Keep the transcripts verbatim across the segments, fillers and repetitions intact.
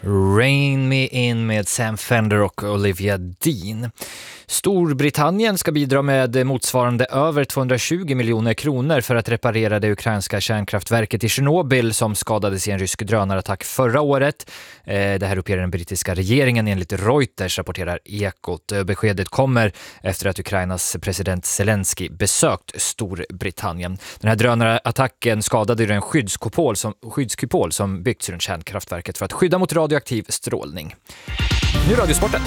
Rain Me In med Sam Fender och Olivia Dean. Storbritannien ska bidra med motsvarande över tvåhundratjugo miljoner kronor för att reparera det ukrainska kärnkraftverket i Tjernobyl som skadades i en rysk drönarattack förra året. Det här uppger den brittiska regeringen enligt Reuters, rapporterar Ekot. Beskedet kommer efter att Ukrainas president Zelensky besökt Storbritannien. Den här drönarattacken skadade den skyddskupol som, skyddskupol som byggts runt kärnkraftverket för att skydda mot radioaktiv strålning. Nu radiosporten.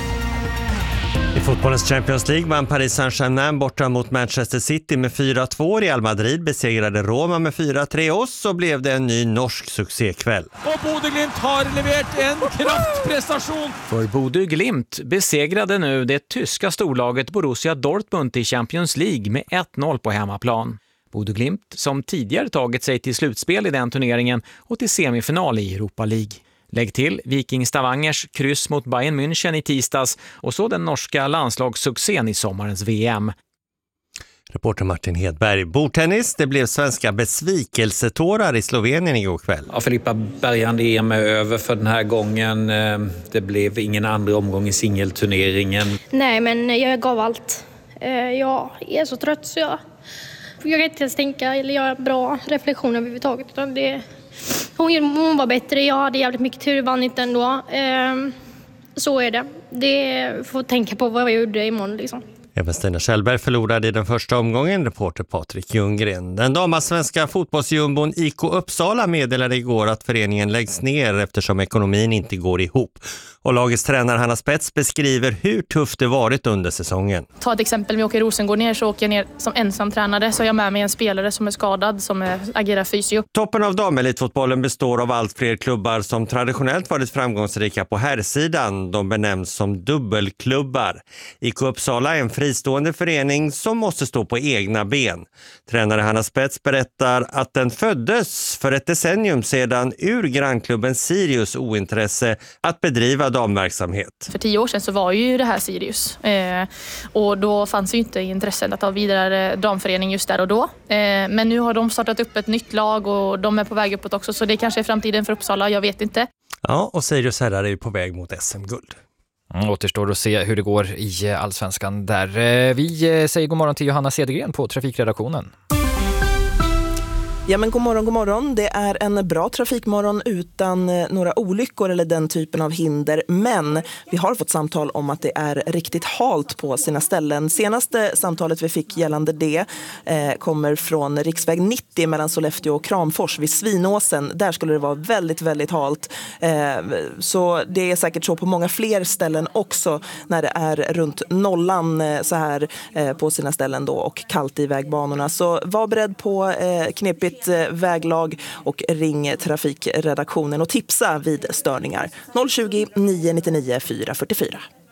I fotbollens Champions League vann Paris Saint-Germain borta mot Manchester City med fyra två. Real Madrid besegrade Roma med fyra tre och så blev det en ny norsk succékväll. Och Bodø Glimt har levererat en kraftprestation. För Bodø Glimt besegrade nu det tyska storlaget Borussia Dortmund i Champions League med ett noll på hemmaplan. Bodø Glimt som tidigare tagit sig till slutspel i den turneringen och till semifinal i Europa League. Lägg till Viking Stavangers kryss mot Bayern München i tisdags och så den norska landslagssuccén i sommarens V M. Reporter Martin Hedberg. Bordtennis, det blev svenska besvikelsetårar i Slovenien igår kväll. Ja, Filippa Bergand E M är över för den här gången. Det blev ingen andra omgång i singelturneringen. Nej, men jag gav allt. Jag är så trött så jag, jag kan inte ens tänka eller göra bra reflektioner överhuvudtaget. Utan det, hon, hon var bättre, jag hade jävligt mycket tur, vann inte ändå. Så är det. Det får tänka på vad jag gjorde imorgon liksom. Även Stina Kjellberg förlorade i den första omgången, reporter Patrik Ljunggren. Den damasvenska fotbollsjumbon I K Uppsala meddelade igår att föreningen läggs ner eftersom ekonomin inte går ihop. Och lagets tränare Hanna Spets beskriver hur tufft det varit under säsongen. Ta ett exempel, om jag åker Rosengård ner så åker jag ner som ensam tränare. Så har jag med mig en spelare som är skadad, som är, agerar fysio. Toppen av damelitfotbollen består av allt fler klubbar som traditionellt varit framgångsrika på herrsidan. De benämns som dubbelklubbar. I K Uppsala är en fristående förening som måste stå på egna ben. Tränare Hanna Spets berättar att den föddes för ett decennium sedan ur grannklubben Sirius ointresse att bedriva damverksamhet. För tio år sedan så var ju det här Sirius. Eh, och då fanns ju inte intresset att ta vidare damförening just där och då. Eh, men nu har de startat upp ett nytt lag och de är på väg uppåt också. Så det kanske är framtiden för Uppsala, jag vet inte. Ja, och Sirius herrar är ju på väg mot S M-guld. Mm, återstår att se hur det går i Allsvenskan där. Vi säger god morgon till Johanna Cedergren på trafikredaktionen. Ja men god morgon, god morgon. Det är en bra trafikmorgon utan några olyckor eller den typen av hinder. Men vi har fått samtal om att det är riktigt halt på sina ställen. Senaste samtalet vi fick gällande det eh, kommer från riksväg nittio mellan Sollefteå och Kramfors vid Svinåsen. Där skulle det vara väldigt, väldigt halt. Eh, så det är säkert så på många fler ställen också när det är runt nollan eh, så här eh, på sina ställen då och kallt i vägbanorna. Så var beredd på eh, knepigt väglag och ring trafikredaktionen och tipsa vid störningar noll tjugo, nio nio nio, fyra fyra fyra.